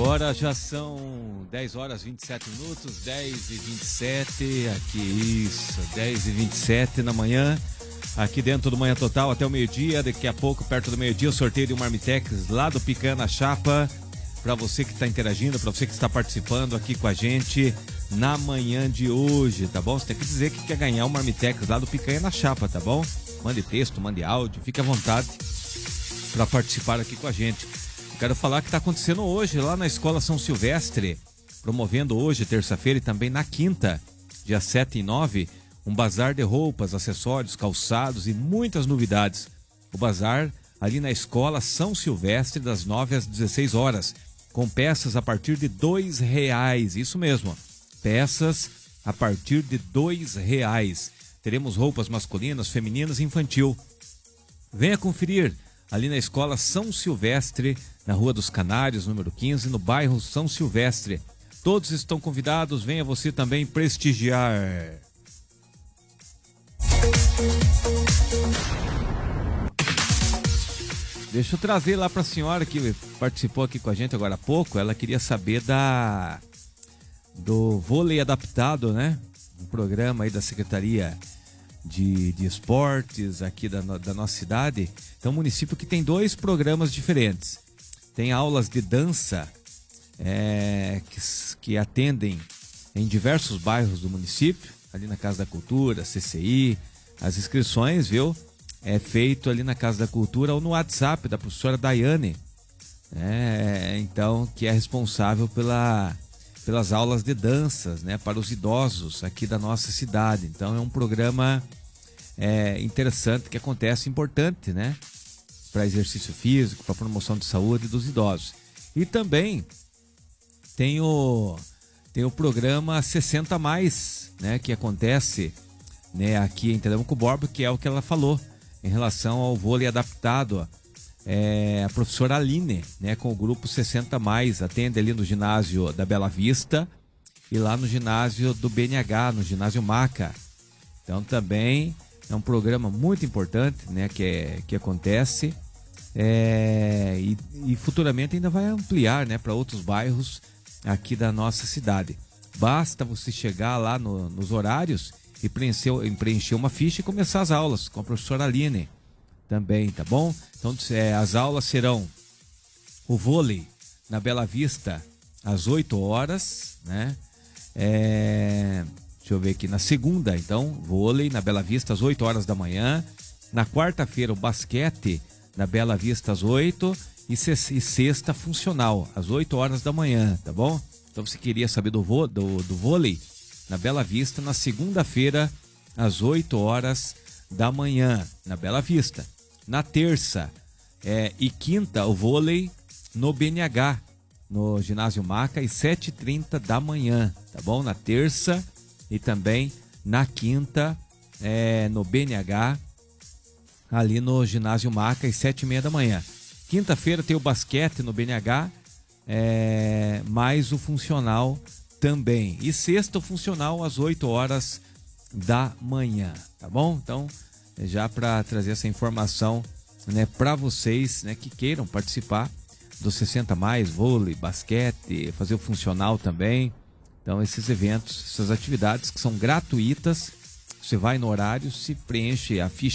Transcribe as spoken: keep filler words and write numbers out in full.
Agora já são dez horas e vinte e sete minutos, dez e vinte e sete, aqui isso, dez e vinte e sete na manhã, aqui dentro do Manhã Total até o meio-dia. Daqui a pouco, perto do meio-dia, o sorteio de um Marmitex lá do Picanha na Chapa, para você que está interagindo, para você que está participando aqui com a gente na manhã de hoje, tá bom? Você tem que dizer que quer ganhar o Marmitex lá do Picanha na Chapa, tá bom? Mande texto, mande áudio, fique à vontade para participar aqui com a gente. Quero falar que está acontecendo hoje lá na Escola São Silvestre, promovendo hoje, terça-feira, e também na quinta, dia sete e nove, um bazar de roupas, acessórios, calçados e muitas novidades. O bazar ali na Escola São Silvestre, das nove às dezesseis horas, com peças a partir de dois reais, isso mesmo, peças a partir de dois reais. Teremos roupas masculinas, femininas e infantil. Venha conferir ali na Escola São Silvestre, na Rua dos Canários, número quinze, no bairro São Silvestre. Todos estão convidados, venha você também prestigiar. Deixa eu trazer lá para a senhora que participou aqui com a gente agora há pouco. Ela queria saber da do vôlei adaptado, né? Um programa aí da Secretaria de, de Esportes aqui da, da nossa cidade. Então, um município que tem dois programas diferentes. Tem aulas de dança é, que, que atendem em diversos bairros do município, ali na Casa da Cultura, C C I. As inscrições, viu? É feito ali na Casa da Cultura ou no WhatsApp da professora Daiane, é, então, que é responsável pela, pelas aulas de danças, né, para os idosos aqui da nossa cidade. Então, é um programa é, interessante que acontece, importante, né? Para exercício físico, para promoção de saúde dos idosos. E também tem o, tem o programa sessenta mais, né, que acontece, né, aqui em Telemaco Borba, que é o que ela falou em relação ao vôlei adaptado. É, a professora Aline, né, com o grupo sessenta mais, atende ali no ginásio da Bela Vista e lá no ginásio do B N H, no ginásio Maca. Então também é um programa muito importante, né, que, é, que acontece. É, e, e futuramente ainda vai ampliar, né, para outros bairros aqui da nossa cidade. Basta você chegar lá no, nos horários e preencher, preencher uma ficha e começar as aulas com a professora Aline também, tá bom? Então é, as aulas serão o vôlei na Bela Vista às oito horas, né? É, deixa eu ver aqui, na segunda, então, vôlei na Bela Vista às oito horas da manhã. Na quarta-feira, o basquete na Bela Vista às oito e sexta funcional às oito horas da manhã, tá bom? Então você queria saber do, vo, do, do vôlei na Bela Vista na segunda-feira às oito horas da manhã na Bela Vista. Na terça é, e quinta o vôlei no B N H, no ginásio Maca, às sete e trinta da manhã, tá bom? Na terça e também na quinta é, no B N H, ali no ginásio Maca, às sete e meia da manhã. Quinta-feira tem o basquete no B N H, é, mais o funcional também. E sexta o funcional às oito horas da manhã, tá bom? Então, já para trazer essa informação, né, para vocês, né, que queiram participar do sessenta mais, vôlei, basquete, fazer o funcional também. Então, esses eventos, essas atividades que são gratuitas, você vai no horário, se preenche a ficha